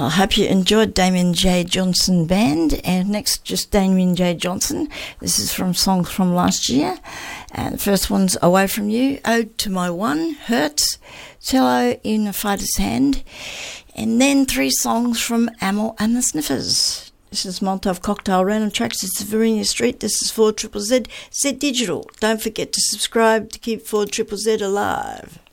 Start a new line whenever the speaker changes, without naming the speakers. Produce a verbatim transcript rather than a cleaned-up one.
Well, I hope you enjoyed Damien J. Johnson Band. And next, just Damien J. Johnson. This is from songs from last year. And the first one's Away From You, Ode to My One, Hurts, Cello in a Fighter's Hand. And then three songs from Amyl and the Sniffers. This is Molotov Cocktail Random Tracks. This is Varinia Street. This is four Z Z Z, Z Digital. Don't forget to subscribe to keep four Z Z Z alive.